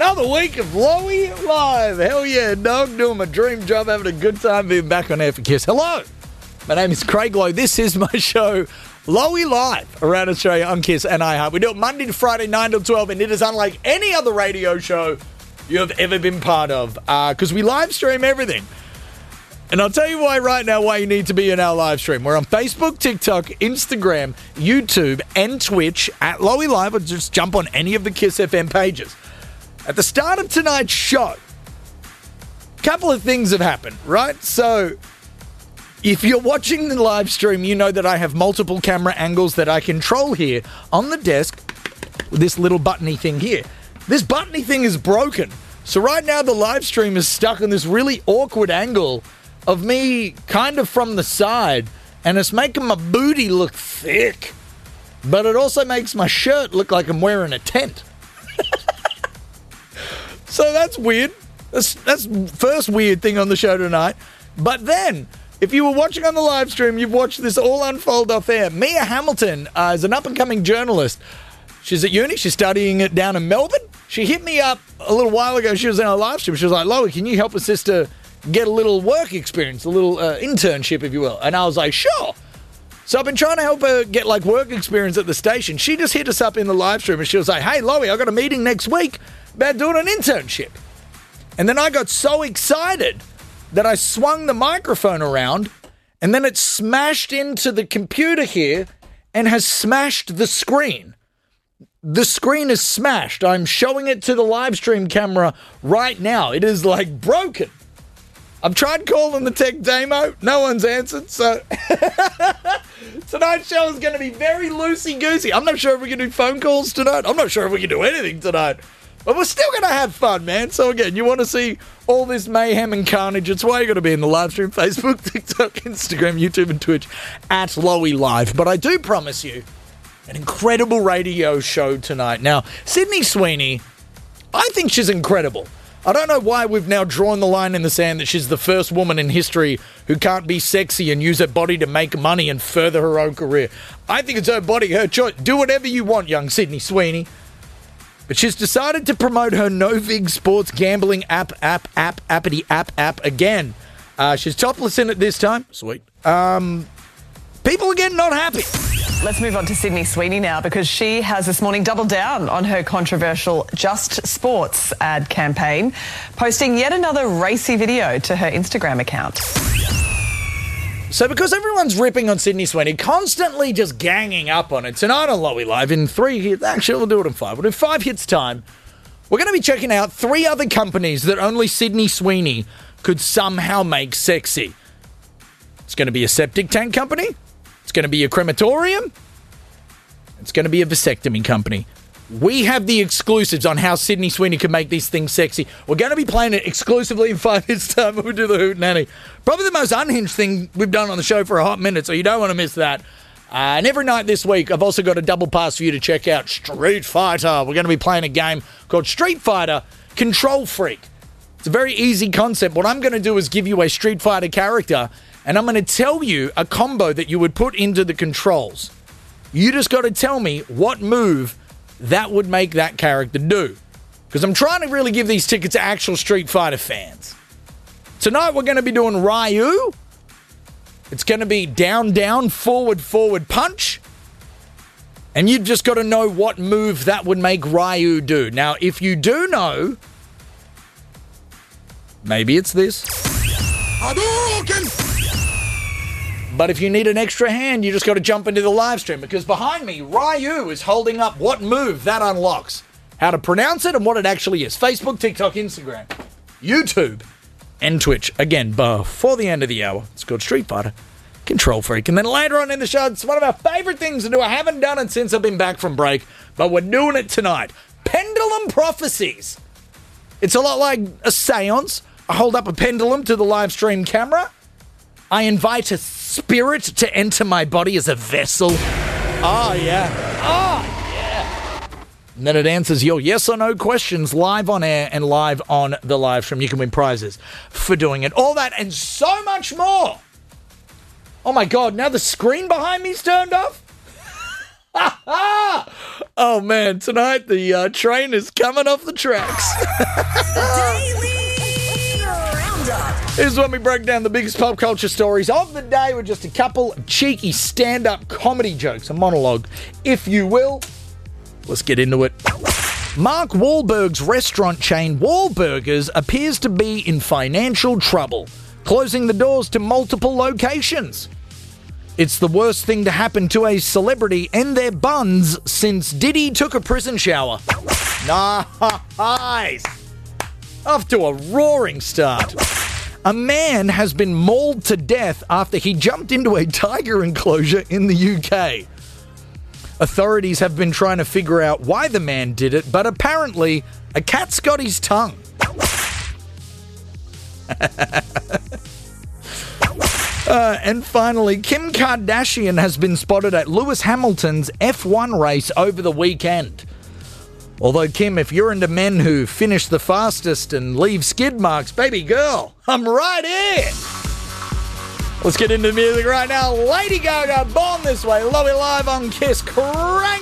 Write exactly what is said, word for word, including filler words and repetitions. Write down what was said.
Another week of Lowy Live. Hell yeah, dog. Doing my dream job, having a good time being back on air for Kiss. Hello. My name is Craig Lowe. This is my show, Lowy Live, around Australia on Kiss and iHeart. We do it Monday to Friday, nine till twelve, and it is unlike any other radio show you have ever been part of, because uh, we live stream everything. And I'll tell you why right now, why you need to be in our live stream. We're on Facebook, TikTok, Instagram, YouTube, and Twitch at Lowy Live, or just jump on any of the Kiss F M pages. At the start of tonight's show, a couple of things have happened, right? So, if you're watching the live stream, you know that I have multiple camera angles that I control here on the desk with this little buttony thing here. This buttony thing is broken. So right now the live stream is stuck on this really awkward angle of me kind of from the side, and it's making my booty look thick, but it also makes my shirt look like I'm wearing a tent. So that's weird. That's that's first weird thing on the show tonight. But then, if you were watching on the live stream, you've watched this all unfold off air. Mia Hamilton uh, is an up-and-coming journalist. She's at uni. She's studying it down in Melbourne. She hit me up a little while ago. She was in our live stream. She was like, Lowy, can you help a sister get a little work experience, a little uh, internship, if you will? And I was like, sure. So I've been trying to help her get like work experience at the station. She just hit us up in the live stream and she was like, hey, Lowy, I got a meeting next week about doing an internship. And then I got so excited that I swung the microphone around and then it smashed into the computer here and has smashed the screen. The screen is smashed. I'm showing it to the live stream camera right now. It is like broken. I've tried calling the tech demo. No one's answered. So tonight's show is going to be very loosey-goosey. I'm not sure if we can do phone calls tonight. I'm not sure if we can do anything tonight. But we're still going to have fun, man. So again, you want to see all this mayhem and carnage, it's why you're going to be in the live stream, Facebook, TikTok, Instagram, YouTube, and Twitch at Lowy Live. But I do promise you an incredible radio show tonight. Now, Sydney Sweeney, I think she's incredible. I don't know why we've now drawn the line in the sand that she's the first woman in history who can't be sexy and use her body to make money and further her own career. I think it's her body, her choice. Do whatever you want, young Sydney Sweeney. But she's decided to promote her Novig sports gambling app, app, app, appity, app, app again. Uh, she's topless in it this time. Sweet. Um, people again not happy. Let's move on to Sydney Sweeney now, because she has this morning doubled down on her controversial Just Sports ad campaign, posting yet another racy video to her Instagram account. So because everyone's ripping on Sydney Sweeney, constantly just ganging up on it, tonight on Lowy Live in three hits, actually we'll do it in five, we'll do five hits time, we're going to be checking out three other companies that only Sydney Sweeney could somehow make sexy. It's going to be a septic tank company. It's going to be a crematorium. It's going to be a vasectomy company. We have the exclusives on how Sydney Sweeney can make these things sexy. We're going to be playing it exclusively in five hits time when we do the Hoot Nanny. Probably the most unhinged thing we've done on the show for a hot minute, so you don't want to miss that. Uh, and every night this week, I've also got a double pass for you to check out Street Fighter. We're going to be playing a game called Street Fighter Control Freak. It's a very easy concept. What I'm going to do is give you a Street Fighter character, and I'm going to tell you a combo that you would put into the controls. You just got to tell me what move that would make that character do. Because I'm trying to really give these tickets to actual Street Fighter fans. Tonight we're going to be doing Ryu. It's going to be down, down, forward, forward punch. And you've just got to know what move that would make Ryu do. Now, if you do know, maybe it's this. Hadouken! But if you need an extra hand, you just got to jump into the live stream, because behind me, Ryu is holding up what move that unlocks, how to pronounce it, and what it actually is. Facebook, TikTok, Instagram, YouTube, and Twitch. Again, before the end of the hour, it's called Street Fighter Control Freak. And then later on in the show, it's one of our favorite things to do. I haven't done it since I've been back from break, but we're doing it tonight. Pendulum Prophecies. It's a lot like a seance. I hold up a pendulum to the live stream camera. I invite a spirit to enter my body as a vessel. Oh, yeah. Oh, yeah. And then it answers your yes or no questions live on air and live on the live stream. You can win prizes for doing it. All that and so much more. Oh, my God. Now the screen behind me's turned off? Oh, man, tonight the uh, train is coming off the tracks. Daily Roundup. Here's when we break down the biggest pop culture stories of the day with just a couple of cheeky stand-up comedy jokes, a monologue, if you will. Let's get into it. Mark Wahlberg's restaurant chain Wahlburgers appears to be in financial trouble, closing the doors to multiple locations. It's the worst thing to happen to a celebrity and their buns since Diddy took a prison shower. Nice! Off to a roaring start. A man has been mauled to death after he jumped into a tiger enclosure in the U K. Authorities have been trying to figure out why the man did it, but apparently a cat's got his tongue. Uh, and finally, Kim Kardashian has been spotted at Lewis Hamilton's F one race over the weekend. Although, Kim, if you're into men who finish the fastest and leave skid marks, baby girl, I'm right here. Let's get into the music right now. Lady Gaga, Born This Way, Lowy live on Kiss. Crank